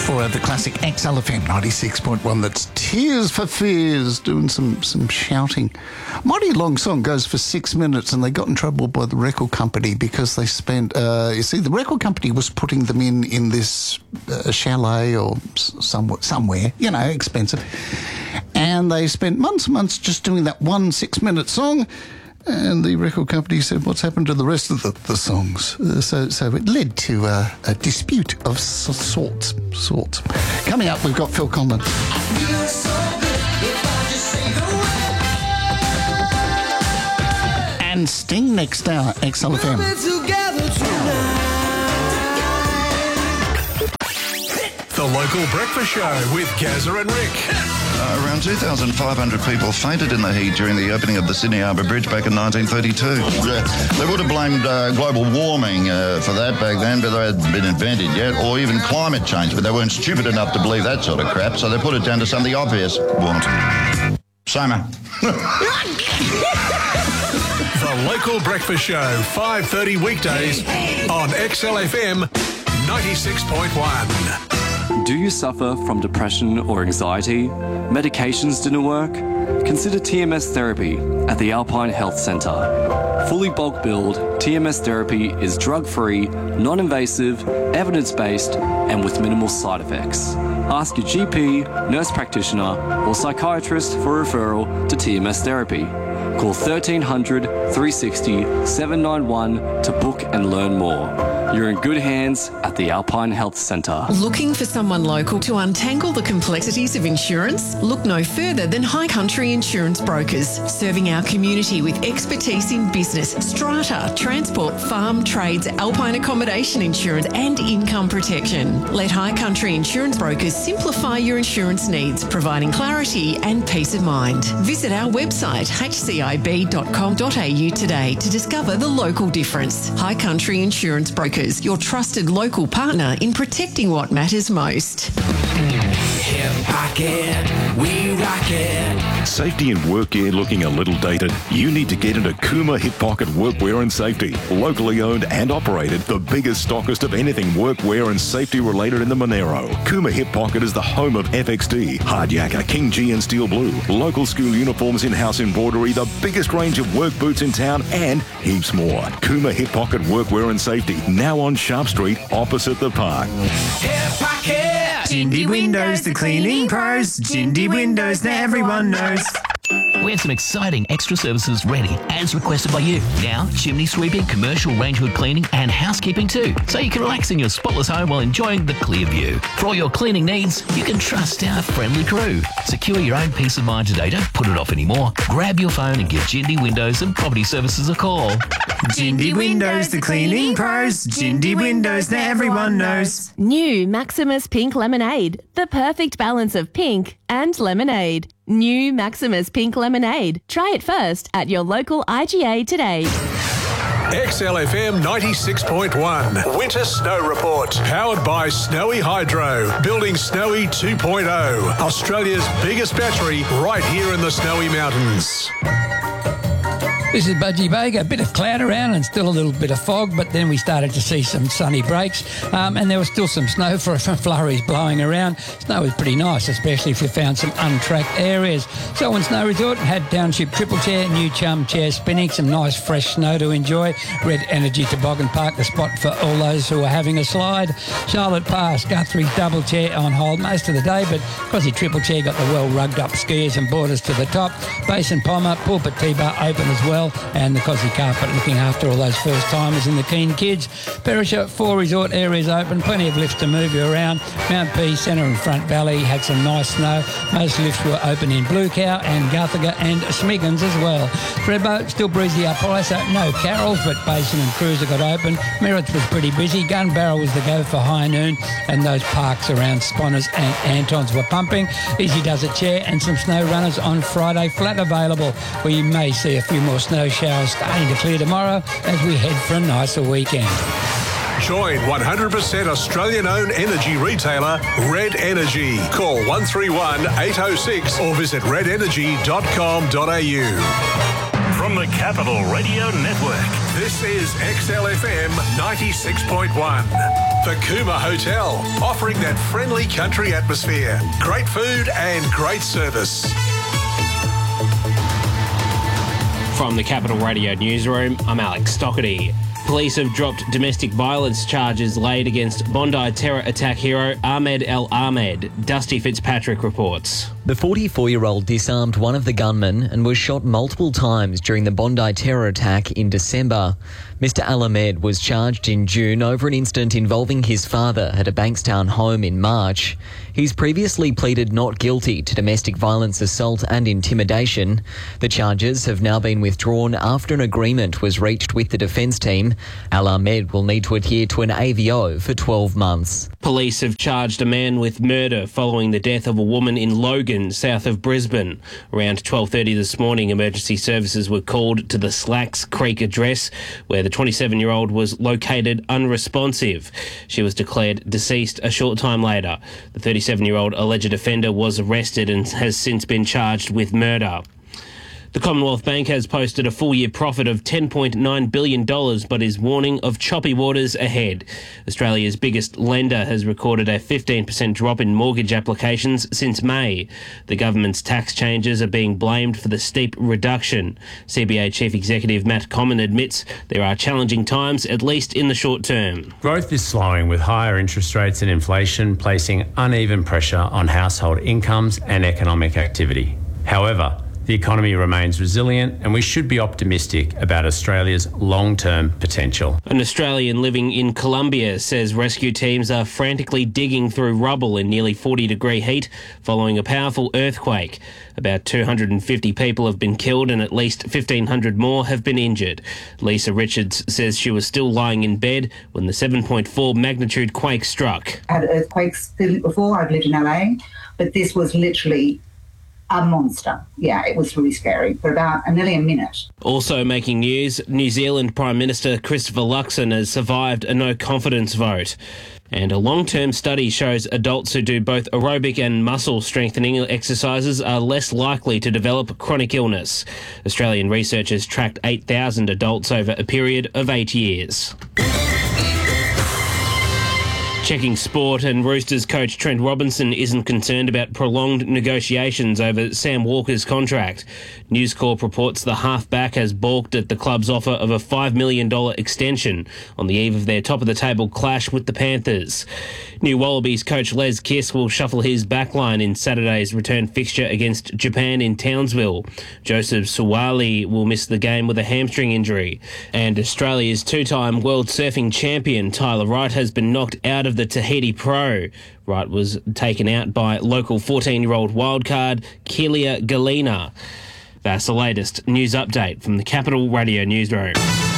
For the classic XLFM 96.1, that's Tears for Fears, doing some shouting. Mighty long song, goes for 6 minutes, and they got in trouble by the record company because they spent, the record company was putting them in this chalet or somewhere, expensive. And they spent months and months just doing that one 6-minute song. And the record company said, what's happened to the rest of the songs? So it led to a dispute of sorts. Coming up, we've got Phil Collins. And Sting next hour, XLFM. The Local Breakfast Show with Gazza and Rick. Around 2,500 people fainted in the heat during the opening of the Sydney Harbour Bridge back in 1932. They would have blamed global warming for that back then, but they hadn't been invented yet, or even climate change, but they weren't stupid enough to believe that sort of crap, so they put it down to something obvious. Summer. The Local Breakfast Show, 5:30 weekdays on XLFM 96.1. Do you suffer from depression or anxiety? Medications didn't work? Consider TMS therapy at the Alpine Health Centre. Fully bulk billed, TMS therapy is drug-free, non-invasive, evidence-based, and with minimal side effects. Ask your GP, nurse practitioner, or psychiatrist for referral to TMS therapy. Call 1300 360 791 to book and learn more. You're in good hands at the Alpine Health Centre. Looking for someone local to untangle the complexities of insurance? Look no further than High Country Insurance Brokers, serving our community with expertise in business, strata, transport, farm, trades, alpine accommodation insurance and income protection. Let High Country Insurance Brokers simplify your insurance needs, providing clarity and peace of mind. Visit our website hcib.com.au today to discover the local difference. High Country Insurance Brokers, your trusted local partner in protecting what matters most. Hip Pocket, we rock it. Safety and work gear looking a little dated? You need to get into Kuma Hip Pocket Workwear and Safety. Locally owned and operated, the biggest stockist of anything workwear and safety related in the Monero. Kuma Hip Pocket is the home of FXD, Hardyaker, King G and Steel Blue, local school uniforms, in-house embroidery, the biggest range of work boots in town, and heaps more. Kuma Hip Pocket Workwear and Safety, now on Sharp Street, opposite the park. Hip Pocket. Jindy Windows, the cleaning pros. Jindy Windows, that everyone knows. We have some exciting extra services ready, as requested by you. Now, chimney sweeping, commercial range hood cleaning, and housekeeping too, so you can relax in your spotless home while enjoying the clear view. For all your cleaning needs, you can trust our friendly crew. Secure your own peace of mind today. Don't put it off anymore. Grab your phone and give Jindy Windows and Property Services a call. Jindy Windows, the cleaning pros. Jindy Windows, that everyone knows. New Maximus Pink Lemonade, the perfect balance of pink and lemonade. New Maximus Pink Lemonade. Try it first at your local IGA today. XLFM 96.1 Winter Snow Report. Powered by Snowy Hydro. Building Snowy 2.0. Australia's biggest battery right here in the Snowy Mountains. This is Budgie Baker. A bit of cloud around and still a little bit of fog, but then we started to see some sunny breaks and there was still some snow for flurries blowing around. Snow was pretty nice, especially if you found some untracked areas. Selwyn Snow Resort had Township Triple Chair, New Chum Chair spinning, some nice fresh snow to enjoy. Red Energy Toboggan Park, the spot for all those who are having a slide. Charlotte Pass, Guthrie's Double Chair on hold most of the day, but Cosy Triple Chair got the well rugged up skiers and boarders to the top. Basin Pommer, Pulpit T-Bar open as well, and the Cosy Carpet looking after all those first-timers and the keen kids. Perisher, 4 resort areas open, plenty of lifts to move you around. Mount P, Centre and Front Valley had some nice snow. Most lifts were open in Blue Cow and Guthaga and Smiggins as well. Thredbo, still breezy up high, so no carols, but Basin and Cruiser got open. Merritts was pretty busy. Gun Barrel was the go for high noon, and those parks around Sponners and Antons were pumping. Easy Does It Chair and some snow runners on Friday, flat available. We may see a few more snow showers starting to clear tomorrow as we head for a nicer weekend. Join 100% Australian-owned energy retailer Red Energy. Call 131 806 or visit redenergy.com.au. From the Capital Radio Network, this is XLFM 96.1. The Cooma Hotel, offering that friendly country atmosphere, great food and great service. From the Capital Radio newsroom, I'm Alex Stockerty. Police have dropped domestic violence charges laid against Bondi terror attack hero Ahmed El Ahmed. Dusty Fitzpatrick reports. The 44-year-old disarmed one of the gunmen and was shot multiple times during the Bondi terror attack in December. Mr Al Ahmed was charged in June over an incident involving his father at a Bankstown home in March. He's previously pleaded not guilty to domestic violence assault and intimidation. The charges have now been withdrawn after an agreement was reached with the defence team. Al Ahmed will need to adhere to an AVO for 12 months. Police have charged a man with murder following the death of a woman in Logan, south of Brisbane. Around 12:30 this morning, emergency services were called to the Slacks Creek address, where the 27-year-old was located unresponsive. She was declared deceased a short time later. The 37-year-old alleged offender was arrested and has since been charged with murder. The Commonwealth Bank has posted a full-year profit of $10.9 billion, but is warning of choppy waters ahead. Australia's biggest lender has recorded a 15% drop in mortgage applications since May. The government's tax changes are being blamed for the steep reduction. CBA Chief Executive Matt Comyn admits there are challenging times, at least in the short term. Growth is slowing, with higher interest rates and inflation placing uneven pressure on household incomes and economic activity. However, the economy remains resilient and we should be optimistic about Australia's long-term potential. An Australian living in Colombia says rescue teams are frantically digging through rubble in nearly 40-degree heat following a powerful earthquake. About 250 people have been killed and at least 1,500 more have been injured. Lisa Richards says she was still lying in bed when the 7.4 magnitude quake struck. I had earthquakes before. I've lived in LA, but this was literally a monster. Yeah, it was really scary for about nearly a minute. Also making news, New Zealand Prime Minister Christopher Luxon has survived a no-confidence vote. And a long-term study shows adults who do both aerobic and muscle strengthening exercises are less likely to develop chronic illness. Australian researchers tracked 8,000 adults over a period of 8 years. Checking sport, and Roosters coach Trent Robinson isn't concerned about prolonged negotiations over Sam Walker's contract. News Corp reports the halfback has balked at the club's offer of a $5 million extension on the eve of their top-of-the-table clash with the Panthers. New Wallabies coach Les Kiss will shuffle his backline in Saturday's return fixture against Japan in Townsville. Joseph Suwali will miss the game with a hamstring injury. And Australia's two-time world surfing champion Tyler Wright has been knocked out of the Tahiti Pro. Wright was taken out by local 14-year-old wildcard Kelia Galina. That's the latest news update from the Capital Radio newsroom.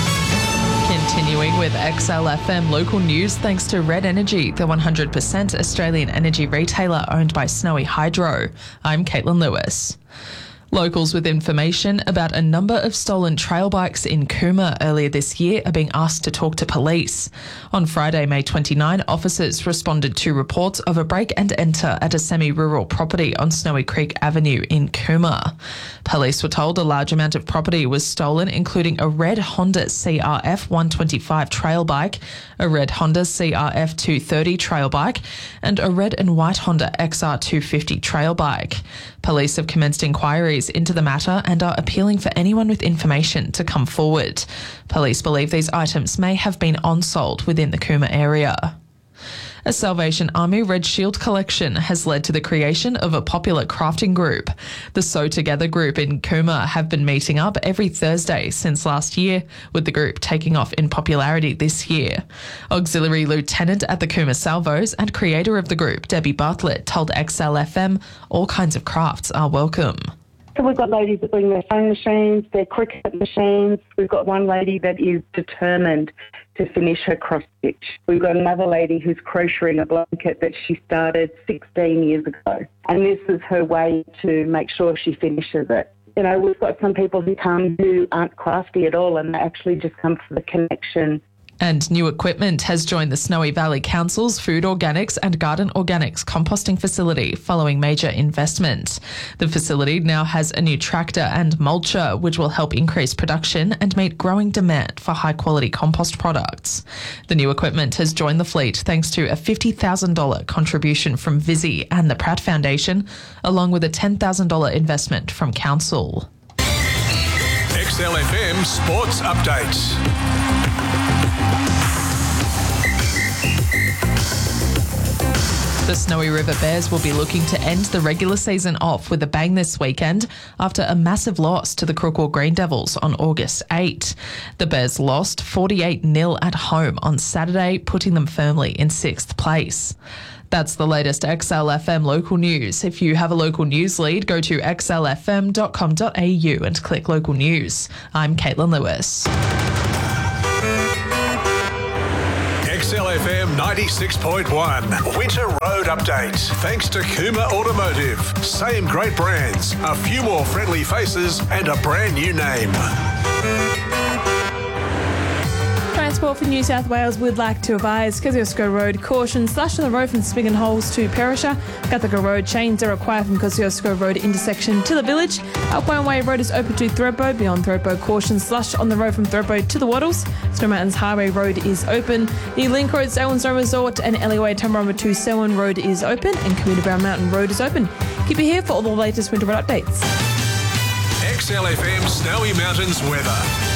Continuing with XLFM local news, thanks to Red Energy, the 100% Australian energy retailer owned by Snowy Hydro. I'm Caitlin Lewis. Locals with information about a number of stolen trail bikes in Cooma earlier this year are being asked to talk to police. On Friday, May 29, officers responded to reports of a break and enter at a semi-rural property on Snowy Creek Avenue in Cooma. Police were told a large amount of property was stolen, including a red Honda CRF 125 trail bike, a red Honda CRF 230 trail bike, and a red and white Honda XR 250 trail bike. Police have commenced inquiries into the matter and are appealing for anyone with information to come forward. Police believe these items may have been on-sold within the Cooma area. A Salvation Army Red Shield collection has led to the creation of a popular crafting group. The Sew Together group in Cooma have been meeting up every Thursday since last year, with the group taking off in popularity this year. Auxiliary Lieutenant at the Cooma Salvos and creator of the group, Debbie Bartlett, told XLFM all kinds of crafts are welcome. So we've got ladies that bring their sewing machines, their cricket machines. We've got one lady that is determined to finish her cross stitch. We've got another lady who's crocheting a blanket that she started 16 years ago. And this is her way to make sure she finishes it. You know, we've got some people who come who aren't crafty at all and they actually just come for the connection. And new equipment has joined the Snowy Valley Council's Food Organics and Garden Organics composting facility following major investment. The facility now has a new tractor and mulcher, which will help increase production and meet growing demand for high-quality compost products. The new equipment has joined the fleet thanks to a $50,000 contribution from Visi and the Pratt Foundation, along with a $10,000 investment from Council. XLFM Sports Update. The Snowy River Bears will be looking to end the regular season off with a bang this weekend after a massive loss to the Crookwell Green Devils on August 8. The Bears lost 48-0 at home on Saturday, putting them firmly in 6th place. That's the latest XLFM local news. If you have a local news lead, go to xlfm.com.au and click local news. I'm Caitlin Lewis. XLFM 96.1 Winter Road Update. Thanks to Kuma Automotive. Same great brands, a few more friendly faces and a brand new name. Transport for New South Wales would like to advise Kosciuszko Road caution slush on the road from Spigon Holes to Perisher. Guthaga Road chains are required from Kosciuszko Road intersection to the village. Alpine Way Road is open to Thredbo. Beyond Thredbo, caution slush on the road from Thredbo to the Wattles. Snow Mountains Highway Road is open. The Link Road, Selwyn Snow Resort and Alleyway Tumbarumba to Selwyn Road is open and Commuter Brown Mountain Road is open. Keep it here for all the latest winter road updates. XLFM Snowy Mountains weather.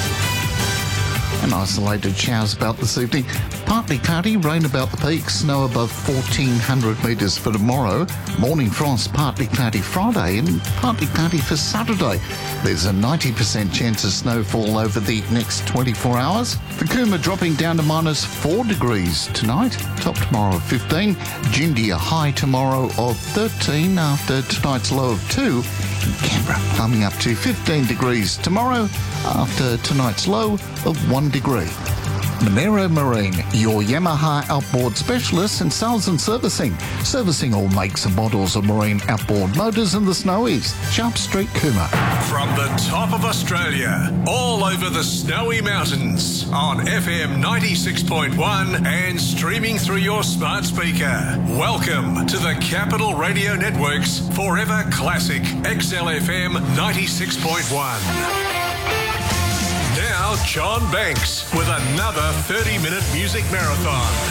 An isolated showers about this evening. Partly cloudy, rain about the peak, snow above 1,400 metres for tomorrow. Morning frost, partly cloudy Friday and partly cloudy for Saturday. There's a 90% chance of snowfall over the next 24 hours. The Cooma dropping down to -4 degrees tonight. Top tomorrow of 15. Jindy a high tomorrow of 13 after tonight's low of 2. And Canberra coming up to 15 degrees tomorrow after tonight's low of 1 degree. Monero Marine, your Yamaha outboard specialist in sales and servicing. Servicing all makes and models of marine outboard motors in the Snowies. Sharp Street, Cooma. From the top of Australia, all over the Snowy Mountains, on FM 96.1 and streaming through your smart speaker. Welcome to the Capital Radio Network's Forever Classic XLFM 96.1. Now, John Banks with another 30-minute music marathon.